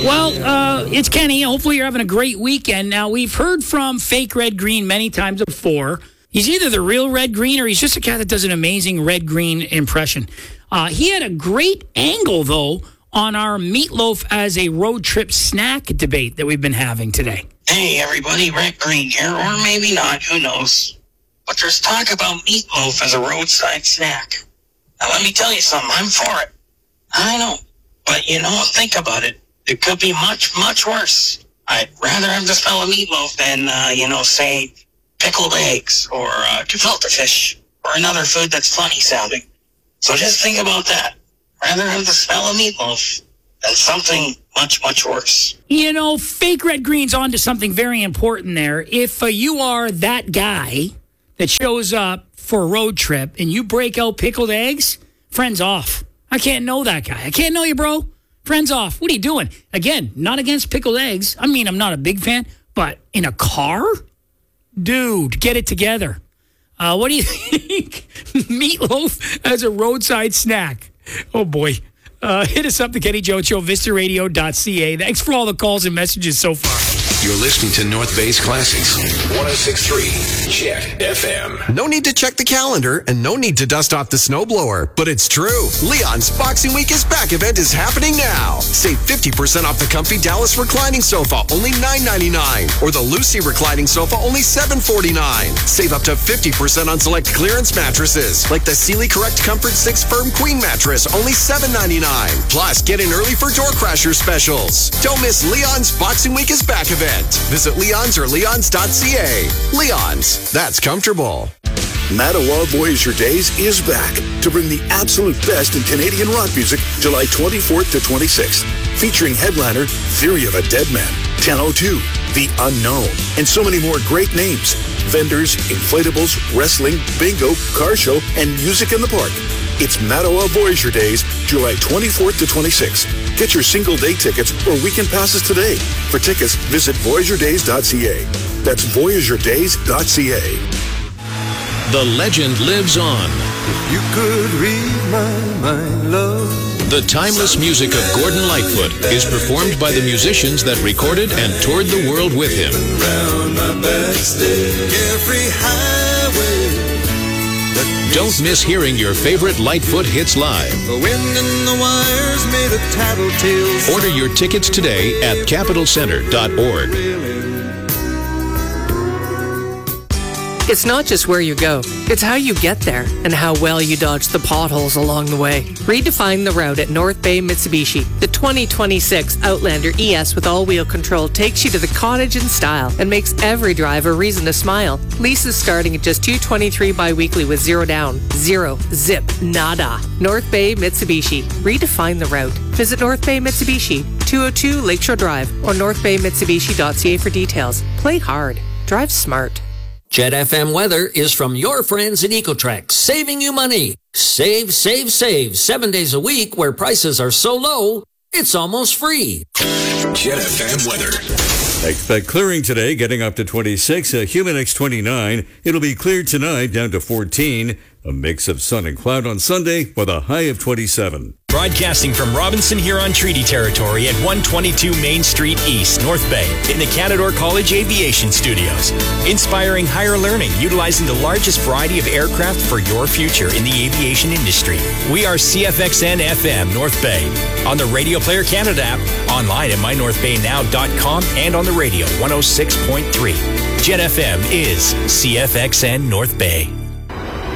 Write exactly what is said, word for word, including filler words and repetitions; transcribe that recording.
Well, uh, it's Kenny. Hopefully you're having a great weekend. Now, we've heard from Fake Red Green many times before. He's either the real Red Green or he's just a guy that does an amazing Red Green impression. Uh, he had a great angle, though, on our meatloaf as a road trip snack debate that we've been having today. Hey, everybody, Red Green here, or maybe not, who knows. But there's talk about meatloaf as a roadside snack. Now, let me tell you something, I'm for it. I know. But, you know, think about it. It could be much, much worse. I'd rather have the smell of meatloaf than, uh, you know, say, pickled eggs or uh, gefilte fish or another food that's funny sounding. So just think about that. Rather have the smell of meatloaf than something much, much worse. You know, Fake Red Green's on to something very important there. If uh, you are that guy that shows up for a road trip and you break out pickled eggs, friends off. I can't know that guy. I can't know you, bro. Friends off. What are you doing? Again, not against pickled eggs. I mean, I'm not a big fan, but in a car? Dude, get it together. Uh, what do you think? Meatloaf as a roadside snack. Oh, boy. Uh, hit us up, the Kenny Jones Show, vista radio dot c a. Thanks for all the calls and messages so far. You're listening to North Bay's Classics. one oh six point three Jet F M. No need to check the calendar and no need to dust off the snowblower, but it's true. Leon's Boxing Week is Back event is happening now. Save fifty percent off the comfy Dallas reclining sofa, only nine ninety-nine, or the Lucy reclining sofa, only seven forty-nine. Save up to fifty percent on select clearance mattresses, like the Sealy Correct Comfort six Firm Queen mattress, only seven ninety-nine. Plus, get in early for door crasher specials. Don't miss Leon's Boxing Week is Back event. Visit Leon's or leons dot c a. Leon's, that's comfortable. Mattawa Voyager Days is back to bring the absolute best in Canadian rock music July twenty-fourth to twenty-sixth. Featuring headliner Theory of a Dead Man, ten oh two, The Unknown, and so many more great names. Vendors, inflatables, wrestling, bingo, car show, and music in the park. It's Mattawa Voyager Days, July twenty-fourth to twenty-sixth. Get your single-day tickets or weekend passes today. For tickets, visit voyager days dot c a. That's voyager days dot c a. The legend lives on. If you could read my mind, love. The timeless music of Gordon Lightfoot is performed by the musicians that recorded and toured the world with him. Don't miss hearing your favorite Lightfoot hits live. The wind and the wires made a tattletale sound. Order your tickets today at capital center dot org. It's not just where you go, it's how you get there and how well you dodge the potholes along the way. Redefine the route at North Bay Mitsubishi. The twenty twenty-six Outlander E S with all-wheel control takes you to the cottage in style and makes every drive a reason to smile. Leases starting at just two hundred twenty-three dollars bi-weekly with zero down. Zero. Zip. Nada. North Bay Mitsubishi. Redefine the route. Visit North Bay Mitsubishi, two oh two Lakeshore Drive, or north bay mitsubishi dot c a for details. Play hard. Drive smart. Jet F M weather is from your friends at Ecotrex, saving you money. Save, save, save. Seven days a week where prices are so low, it's almost free. Jet F M weather. Expect clearing today, getting up to twenty-six. A Humanix twenty-nine. It'll be cleared tonight, down to fourteen. A mix of sun and cloud on Sunday with a high of twenty-seven. Broadcasting from Robinson Huron Treaty Territory at one twenty-two Main Street East, North Bay, in the Canadore College Aviation Studios. Inspiring higher learning, utilizing the largest variety of aircraft for your future in the aviation industry. We are C F X N F M North Bay, on the Radio Player Canada app, online at my north bay now dot com, and on the radio one oh six point three. Jet F M is C F X N North Bay.